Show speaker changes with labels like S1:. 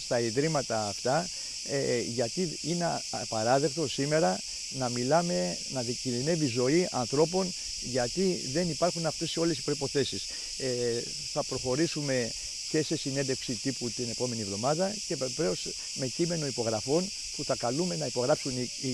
S1: στα ιδρύματα αυτά, γιατί είναι απαράδεκτο σήμερα να μιλάμε, να κινδυνεύει ζωή ανθρώπων, γιατί δεν υπάρχουν αυτές όλες οι προϋποθέσεις. Θα προχωρήσουμε και σε συνέντευξη τύπου την επόμενη εβδομάδα και βεβαίως με κείμενο υπογραφών που θα καλούμε να υπογράψουν οι